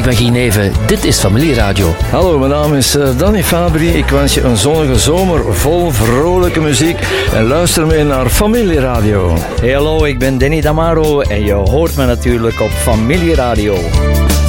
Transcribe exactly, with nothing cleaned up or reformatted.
ben Guy Neven. Dit is Familieradio. Hallo, mijn naam is uh, Danny Fabri. Ik wens je een zonnige zomer vol vrolijke muziek. En luister mee naar Familieradio. Hey, hallo, ik ben Danny Damaro en je hoort me natuurlijk op Familieradio.